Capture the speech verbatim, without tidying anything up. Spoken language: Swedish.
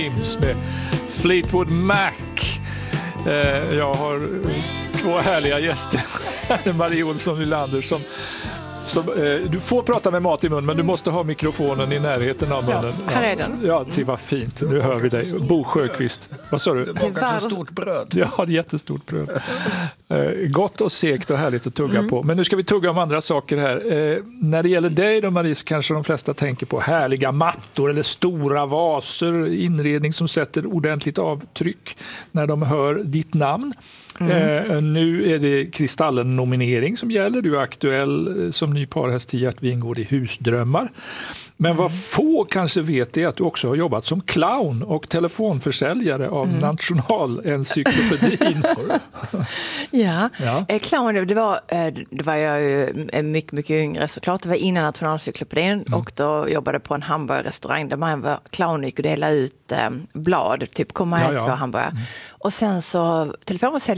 med Fleetwood Mac. Eh, jag har två härliga gäster. Marie Olsson Nylander som, som eh, du får prata med mat i mun, men du måste ha mikrofonen i närheten av munnen. Ja, här är den. Ja, det var fint. Nu hör vi dig. Bo Sjöqvist. Vad sa du? Det bakar ett stort bröd. Ja, ett jättestort bröd. Eh, gott och segt och härligt att tugga mm. på. Men nu ska vi tugga om andra saker här. Eh, när det gäller dig då, Marie, så kanske de flesta tänker på härliga mattor eller stora vaser, inredning som sätter ordentligt avtryck när de hör ditt namn. Mm. Eh, nu är det Kristallen-nominering som gäller. Du är aktuell eh, som ny parhäst i Gert Wingårdh i Husdrömmar. Men vad få kanske vet är att du också har jobbat som clown och telefonförsäljare av mm. Nationalencyklopedin. ja, ja. Eh, clown, det var, eh, det var jag ju mycket, mycket yngre såklart. Det var innan Nationalencyklopedin mm. och då jobbade på en hamburgerrestaurang där man var clown och delade ut eh, blad, typ komma hit ja, ja. för hamburgare. Mm. Och sen så telefonförsäljare